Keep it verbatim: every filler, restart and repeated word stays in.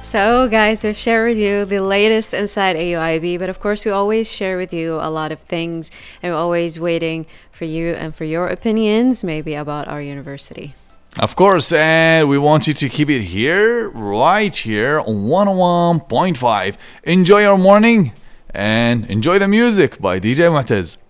So, guys, we've shared with you the latest inside A U I B, but of course, we always share with you a lot of things, and we're always waiting for you and for your opinions, maybe about our university. Of course, and we want you to keep it here, right here on one oh one point five. Enjoy your morning and enjoy the music by D J Mu'taz.